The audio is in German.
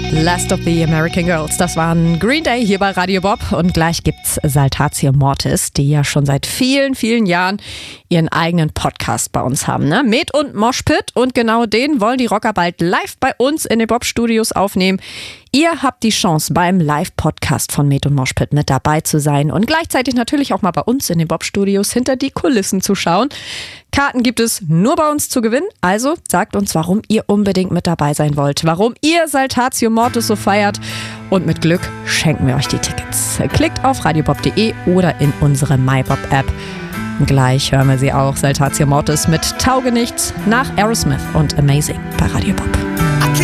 Last of the American Girls, das waren Green Day hier bei Radio Bob. Und gleich gibt's Saltatio Mortis, die ja schon seit vielen, vielen Jahren ihren eigenen Podcast bei uns haben, ne? Med und Moshpit, und genau den wollen die Rocker bald live bei uns in den Bob-Studios aufnehmen. Ihr habt die Chance, beim Live-Podcast von Med und Moshpit mit dabei zu sein und gleichzeitig natürlich auch mal bei uns in den Bob-Studios hinter die Kulissen zu schauen. Karten gibt es nur bei uns zu gewinnen, also sagt uns, warum ihr unbedingt mit dabei sein wollt, warum ihr Saltatio Mortis so feiert, und mit Glück schenken wir euch die Tickets. Klickt auf radiobob.de oder in unsere MyBob-App. Gleich hören wir sie auch, Saltatio Mortis mit Taugenichts, nach Aerosmith und Amazing bei Radio Bob.